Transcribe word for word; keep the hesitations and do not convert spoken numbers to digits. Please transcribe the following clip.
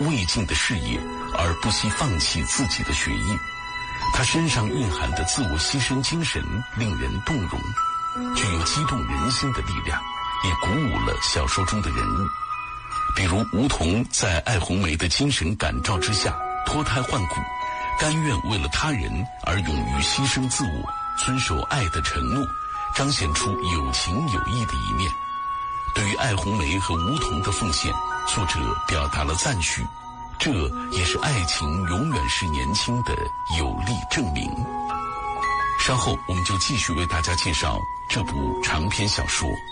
未尽的事业而不惜放弃自己的学业。他身上蕴含的自我牺牲精神令人动容，具有激动人心的力量，也鼓舞了小说中的人物。比如吴桐在艾红梅的精神感召之下脱胎换骨，甘愿为了他人而勇于牺牲自我，遵守爱的承诺，彰显出有情有义的一面。对于艾红梅和吴桐的奉献，作者表达了赞许，这也是爱情永远是年轻的有力证明。稍后我们就继续为大家介绍这部长篇小说。